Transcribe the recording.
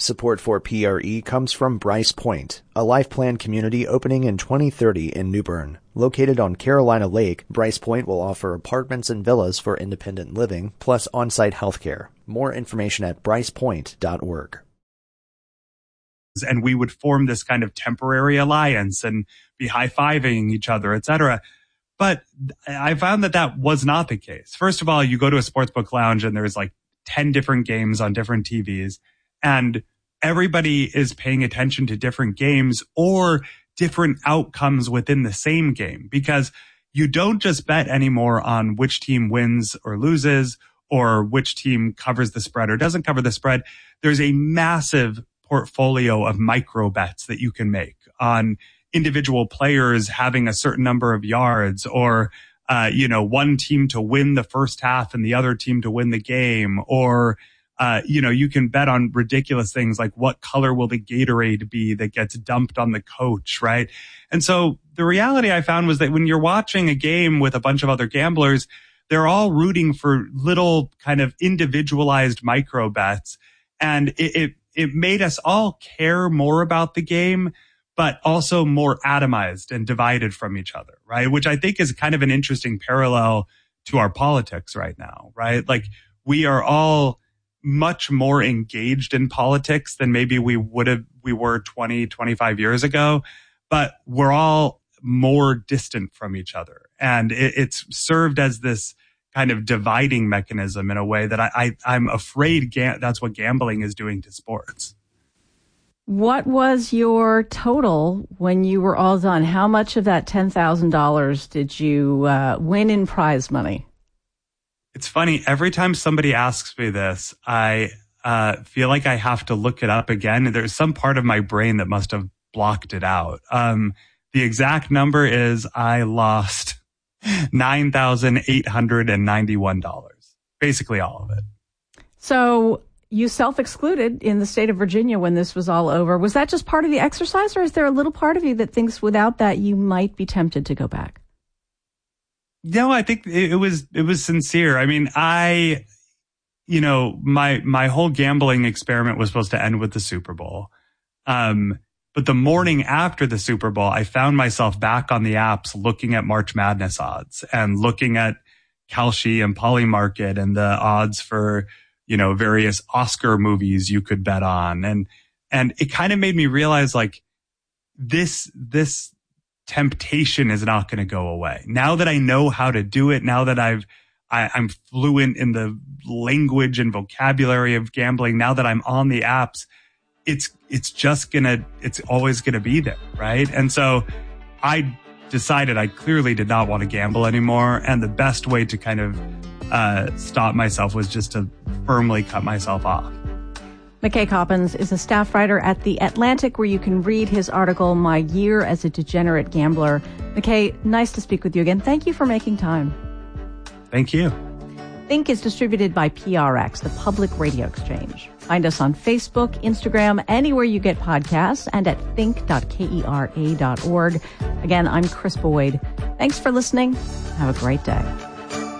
Support for PRE comes from Bryce Point, a life plan community opening in 2030 in New Bern. Located on Carolina Lake, Bryce Point will offer apartments and villas for independent living, plus on-site healthcare. More information at brycepoint.org. And we would form this kind of temporary alliance and be high-fiving each other, etc. But I found that that was not the case. First of all, you go to a sportsbook lounge and there's like 10 different games on different TVs, and everybody is paying attention to different games or different outcomes within the same game, because you don't just bet anymore on which team wins or loses or which team covers the spread or doesn't cover the spread. There's a massive portfolio of micro bets that you can make on individual players having a certain number of yards, or one team to win the first half and the other team to win the game, or you can bet on ridiculous things like what color will the Gatorade be that gets dumped on the coach, right? And so the reality I found was that when you're watching a game with a bunch of other gamblers, they're all rooting for little kind of individualized micro bets, and it made us all care more about the game, but also more atomized and divided from each other, right? Which I think is kind of an interesting parallel to our politics right now, right? Like, we are all much more engaged in politics than maybe we were 20, 25 years ago, but we're all more distant from each other. And it's served as this kind of dividing mechanism in a way that I'm afraid that's what gambling is doing to sports. What was your total when you were all done? How much of that $10,000 did you win in prize money? It's funny. Every time somebody asks me this, I feel like I have to look it up again. There's some part of my brain that must have blocked it out. The exact number is I lost $9,891, basically all of it. So you self-excluded in the state of Virginia when this was all over. Was that just part of the exercise, or is there a little part of you that thinks without that you might be tempted to go back? No, I think it was sincere. I mean, my whole gambling experiment was supposed to end with the Super Bowl. But the morning after the Super Bowl, I found myself back on the apps looking at March Madness odds and looking at Kalshi and Polymarket and the odds for, various Oscar movies you could bet on. And it kind of made me realize, like, this temptation is not going to go away. Now that I know how to do it, now that I'm fluent in the language and vocabulary of gambling, now that I'm on the apps, it's always gonna be there, right? And so I decided I clearly did not want to gamble anymore, and the best way to kind of stop myself was just to firmly cut myself off. McKay Coppins is a staff writer at The Atlantic, where you can read his article, My Year as a Degenerate Gambler. McKay, nice to speak with you again. Thank you for making time. Thank you. Think is distributed by PRX, the Public Radio Exchange. Find us on Facebook, Instagram, anywhere you get podcasts, and at think.kera.org. Again, I'm Chris Boyd. Thanks for listening. Have a great day.